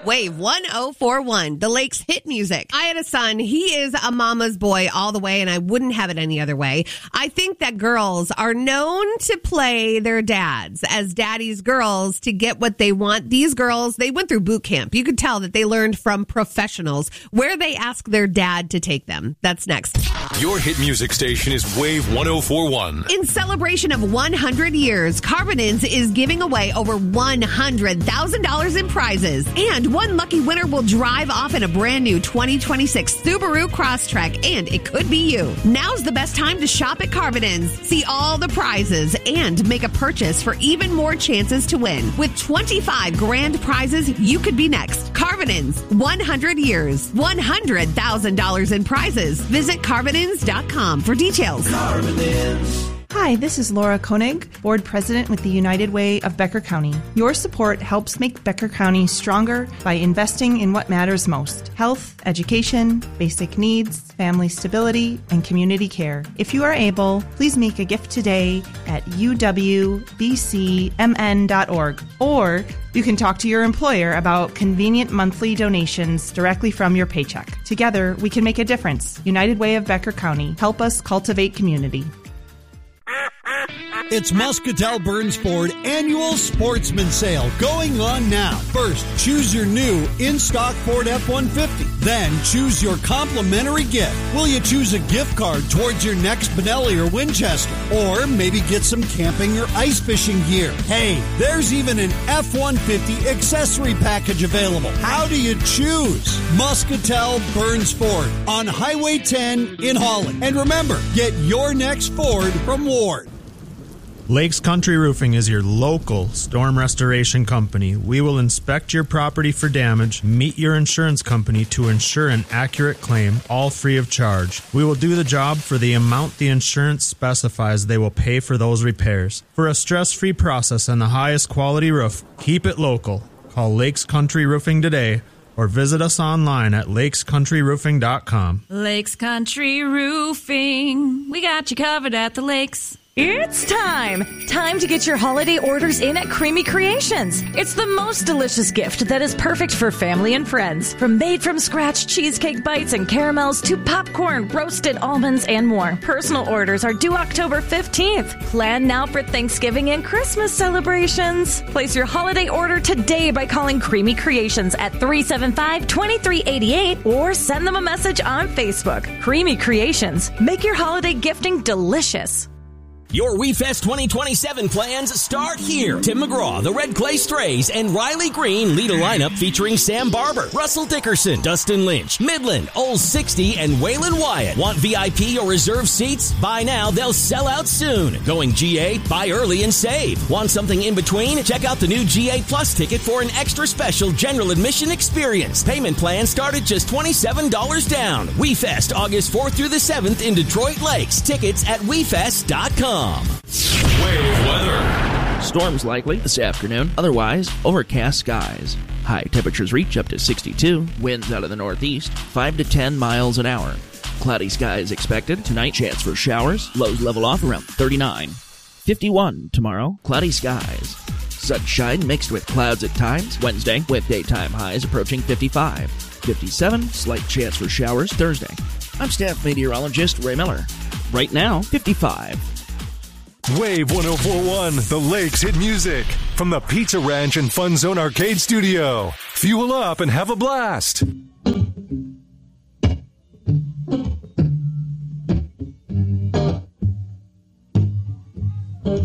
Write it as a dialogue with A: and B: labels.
A: Wave 1041, the Lakes hit music. I had a son. He is a mama's boy all the way, and I wouldn't have it any other way. I think that girls are known to play their dads as daddy's girls to get what they want. These girls, they went through boot camp. You could tell that they learned from professionals where they ask their dad to take them. That's next.
B: Your hit music station is Wave 1041.
A: In celebration of 100 years, Carbonins is giving away over $100,000 in prizes. And one lucky winner will drive off in a brand new 2026 Subaru Crosstrek, and it could be you. Now's the best time to shop at Carbonins. See all the prizes and make a purchase for even more chances to win. With 25 grand prizes, you could be next. Carbonins, 100 years, $100,000 in prizes. Visit Carbonins.com for details.
C: Carbonins.
D: Hi, this is Laura Koenig, Board President with the United Way of Becker County. Your support helps make Becker County stronger by investing in what matters most: health, education, basic needs, family stability, and community care. If you are able, please make a gift today at uwbcmn.org, or you can talk to your employer about convenient monthly donations directly from your paycheck. Together, we can make a difference. United Way of Becker County. Help us cultivate community.
E: It's Muscatel Burns Ford Annual Sportsman Sale going on now. First, choose your new in-stock Ford F-150. Then, choose your complimentary gift. Will you choose a gift card towards your next Benelli or Winchester? Or maybe get some camping or ice fishing gear? Hey, there's even an F-150 accessory package available. How do you choose? Muscatel Burns Ford on Highway 10 in Holland. And remember, get your next Ford from Ward.
F: Lakes Country Roofing is your local storm restoration company. We will inspect your property for damage, meet your insurance company to ensure an accurate claim, all free of charge. We will do the job for the amount the insurance specifies they will pay for those repairs. For a stress-free process and the highest quality roof, keep it local. Call Lakes Country Roofing today or visit us online at lakescountryroofing.com.
G: Lakes Country Roofing. We got you covered at the lakes. It's time! Time to get your holiday orders in at Creamy Creations. It's the most delicious gift that is perfect for family and friends. From made-from-scratch cheesecake bites and caramels to popcorn, roasted almonds, and more. Personal orders are due October 15th. Plan now for Thanksgiving and Christmas celebrations. Place your holiday order today by calling Creamy Creations at 375-2388 or send them a message on Facebook. Creamy Creations. Make your holiday gifting delicious.
H: Your WeFest 2027 plans start here. Tim McGraw, the Red Clay Strays, and Riley Green lead a lineup featuring Sam Barber, Russell Dickerson, Dustin Lynch, Midland, Old 60, and Waylon Wyatt. Want VIP or reserved seats? Buy now, they'll sell out soon. Going GA? Buy early and save. Want something in between? Check out the new GA Plus ticket for an extra special general admission experience. Payment plans start at just $27 down. WeFest, August 4th through the 7th in Detroit Lakes. Tickets at WeFest.com.
B: Wave weather.
I: Storms likely this afternoon. Otherwise, overcast skies. High temperatures reach up to 62. Winds out of the northeast, 5 to 10 miles an hour. Cloudy skies expected. Tonight, chance for showers. Lows level off around 39. 51 tomorrow. Cloudy skies. Sunshine mixed with clouds at times. Wednesday, with daytime highs approaching 55. 57, slight chance for showers Thursday. I'm staff meteorologist Ray Miller. Right now, 55.
B: Wave 1041, the Lakes hit music from the Pizza Ranch and Fun Zone Arcade Studio. Fuel up and have a blast.